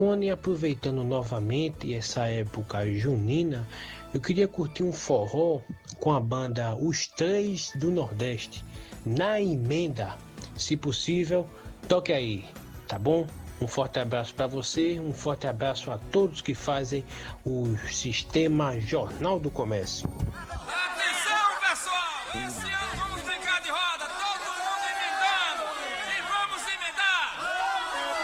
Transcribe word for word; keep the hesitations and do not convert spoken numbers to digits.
Rony, aproveitando novamente essa época junina, eu queria curtir um forró com a banda Os Três do Nordeste, na emenda. Se possível, toque aí, tá bom? Um forte abraço para você, um forte abraço a todos que fazem o Sistema Jornal do Comércio. Atenção, pessoal!